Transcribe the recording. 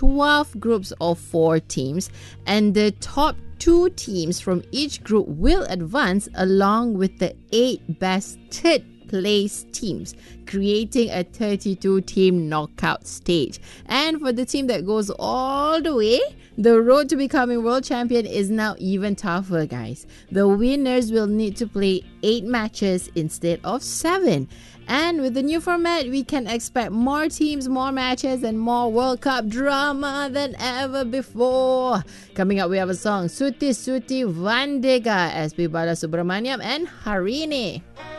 12 groups of 4 teams, and the top 2 teams from each group will advance along with the 8 best third place teams, creating a 32-team knockout stage. And for the team that goes all the way, the road to becoming world champion is now even tougher, guys. The winners will need to play 8 matches instead of 7. And with the new format, we can expect more teams, more matches, and more World Cup drama than ever before. Coming up, we have a song, Suti Suti Vandega, SP Balasubramaniam and Harini.